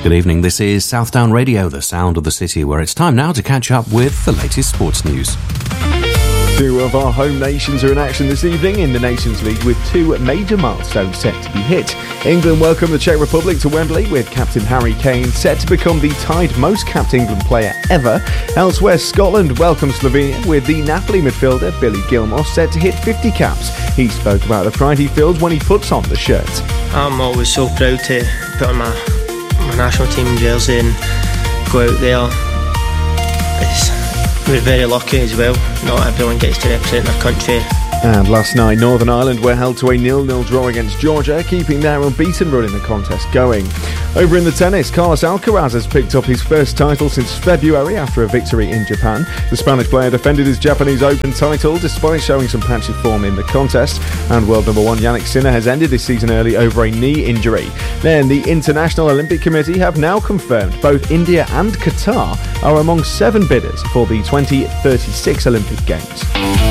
Good evening, this is Southdown Radio, the sound of the city, where it's time now to catch up with the latest sports news. Two of our home nations are in action this evening in the Nations League with two major milestones set to be hit. England welcome the Czech Republic to Wembley with captain Harry Kane set to become the tied most capped England player ever. Elsewhere, Scotland welcomes Slovenia with the Napoli midfielder Billy Gilmour set to hit 50 caps. He spoke about the pride he feels when he puts on the shirt. I'm always so proud to put on my national team jersey and go out there. We're very lucky as well. Not everyone gets to represent their country. And last night, Northern Ireland were held to a 0-0 draw against Georgia, keeping their unbeaten run in the contest going. Over in the tennis, Carlos Alcaraz has picked up his first title since February after a victory in Japan. The Spanish player defended his Japanese Open title despite showing some patchy form in the contest. And world number one Jannik Sinner has ended this season early over a knee injury. Then the International Olympic Committee have now confirmed both India and Qatar are among 7 bidders for the 2036 Olympic Games.